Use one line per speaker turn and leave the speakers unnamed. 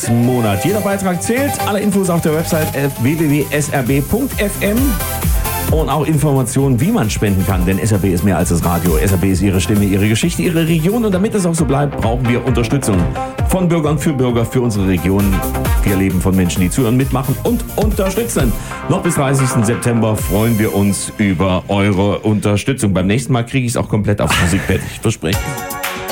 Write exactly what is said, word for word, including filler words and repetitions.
Monat. Jeder Beitrag zählt. Alle Infos auf der Website w w w punkt s r b punkt f m. Und auch Informationen, wie man spenden kann, denn S R B ist mehr als das Radio. S R B ist Ihre Stimme, Ihre Geschichte, Ihre Region und damit es auch so bleibt, brauchen wir Unterstützung von Bürgern für Bürger, für unsere Region. Wir leben von Menschen, die zuhören, mitmachen und unterstützen. Noch bis dreißigsten September freuen wir uns über eure Unterstützung. Beim nächsten Mal kriege ich es auch komplett auf Musikbett, ich verspreche.